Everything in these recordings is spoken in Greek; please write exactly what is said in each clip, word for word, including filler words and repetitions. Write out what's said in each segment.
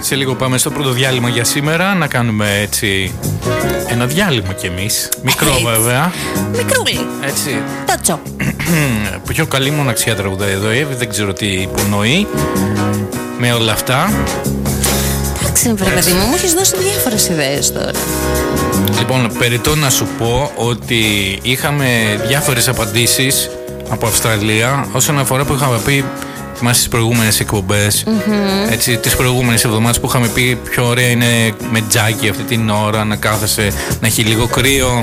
Σε λίγο πάμε στο πρώτο διάλειμμα για σήμερα. Να κάνουμε έτσι ένα διάλειμμα κι εμείς. Μικρό έτσι. Βέβαια. Μικρούλι. Έτσι. Τότσο. Πιο καλή μοναξιά τραγουδάει εδώ η Εύη. Δεν ξέρω τι υπονοεί με όλα αυτά. Εντάξει, βρε παιδί μου, μου έχεις δώσει διάφορες ιδέες τώρα. Λοιπόν, περιττό να σου πω ότι είχαμε διάφορες απαντήσεις από Αυστραλία όσον αφορά που είχαμε πει. Θυμάσαι τις προηγούμενες εκπομπές, mm-hmm. έτσι, τις προηγούμενες εβδομάδες που είχαμε πει πιο ωραία είναι με τζάκι αυτή την ώρα, να κάθεσαι, να έχει λίγο κρύο.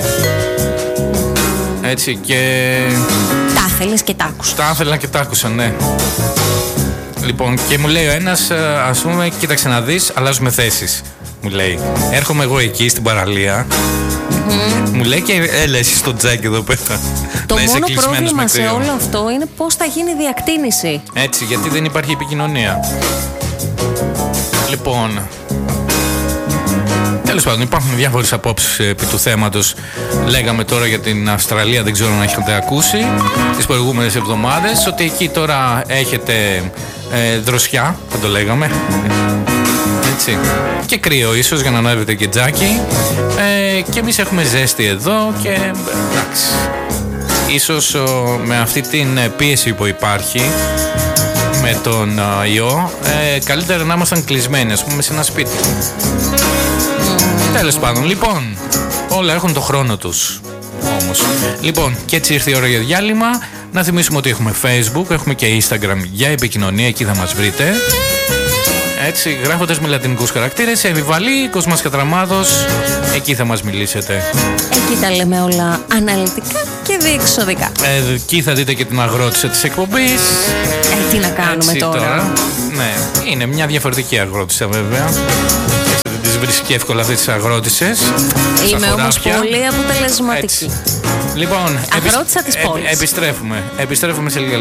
Έτσι και... Τα ήθελες και τα άκουσα. Τα ήθελα και τα άκουσα, ναι. Λοιπόν, και μου λέει ο ένας, ας πούμε, κοίταξε να δεις, αλλάζουμε θέσεις. Μου λέει, έρχομαι εγώ εκεί στην παραλία. Mm-hmm. Μου λέει και έλα εσύ στο τζάκι εδώ πέρα. Το μόνο πρόβλημα σε όλο αυτό είναι πώς θα γίνει η διακτίνηση. Έτσι, γιατί δεν υπάρχει επικοινωνία. Λοιπόν, τέλος πάντων, υπάρχουν διάφορες απόψεις επί του θέματος. Λέγαμε τώρα για την Αυστραλία, δεν ξέρω αν έχετε ακούσει τις προηγούμενες εβδομάδες, ότι εκεί τώρα έχετε ε, δροσιά, θα το λέγαμε. Έτσι. Και κρύο ίσως για να ανέβετε και τζάκι. ε, Και εμείς έχουμε ζέστη εδώ. Και εντάξει, ίσως ο, με αυτή την πίεση που υπάρχει με τον ο, ιό, ε, καλύτερα να ήμασταν κλεισμένοι, ας πούμε, σε ένα σπίτι. mm. Τέλος πάντων, λοιπόν, όλα έχουν το χρόνο τους όμως. Λοιπόν, και έτσι ήρθε η ώρα για διάλειμμα. Να θυμίσουμε ότι έχουμε Facebook, έχουμε και Instagram για επικοινωνία, εκεί θα μας βρείτε. Έτσι, γράφοντας με λατινικούς χαρακτήρες, Εβιβαλή, Κοσμάς Κατραμάδος, εκεί θα μας μιλήσετε. Εκεί τα λέμε όλα αναλυτικά και διεξοδικά. Ε, εκεί θα δείτε και την αγρότησα της εκπομπής. Ε, τι να κάνουμε έτσι, τώρα. τώρα. Ναι, είναι μια διαφορετική αγρότησα βέβαια. Δεν τις βρίσκει εύκολα αυτές τις αγρότησες. Είμαι όμως πολύ αποτελεσματική. Έτσι. Λοιπόν, αγρότησα της πόλης. Επιστρέφουμε. Επιστρέφουμε σε λίγα.